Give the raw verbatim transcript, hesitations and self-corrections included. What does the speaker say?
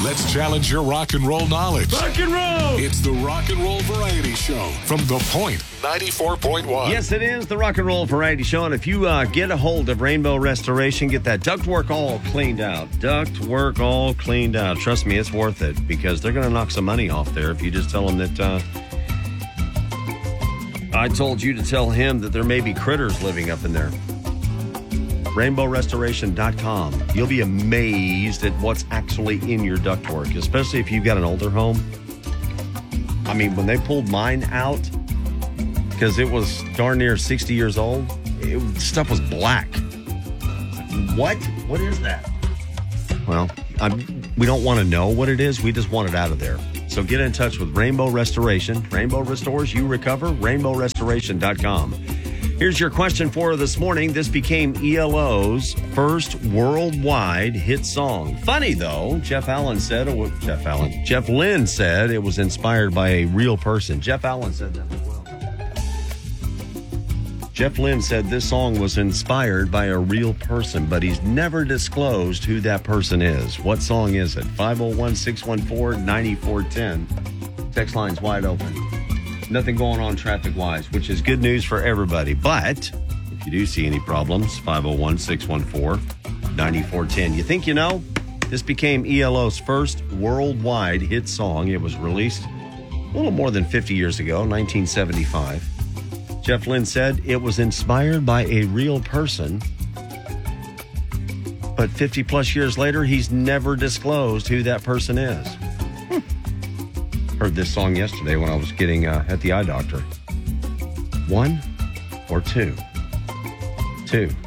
Let's challenge your rock and roll knowledge. Rock and roll! It's the Rock and Roll Variety Show from The Point ninety-four point one. Yes, it is the Rock and Roll Variety Show. And if you uh, get a hold of Rainbow Restoration, get that ductwork all cleaned out. Ductwork all cleaned out. Trust me, it's worth it because they're going to knock some money off there if you just tell them that uh, I told you to tell him that there may be critters living up in there. rainbow restoration dot com. You'll be amazed at what's actually in your ductwork, especially if you've got an older home. I mean, when they pulled mine out, because it was darn near sixty years old, it, stuff was black. What? What is that? Well, I'm, we don't want to know what it is. We just want it out of there. So get in touch with Rainbow Restoration. Rainbow restores, you recover. rainbow restoration dot com. Here's your question for this morning. This became E L O's first worldwide hit song. Funny, though, Jeff Allen said, or Jeff Allen, Jeff Lynne said it was inspired by a real person. Jeff Allen said that as well. Jeff Lynne said this song was inspired by a real person, but he's never disclosed who that person is. What song is it? five oh one, six one four, nine four one oh. Text line's wide open. Nothing going on traffic-wise, which is good news for everybody. But if you do see any problems, five oh one, six one four, nine four one oh. You think you know? This became E L O's first worldwide hit song. It was released a little more than fifty years ago, nineteen seventy-five. Jeff Lynne said it was inspired by a real person. But fifty-plus years later, he's never disclosed who that person is. Heard this song yesterday when I was getting uh, at the eye doctor. One or two? Two.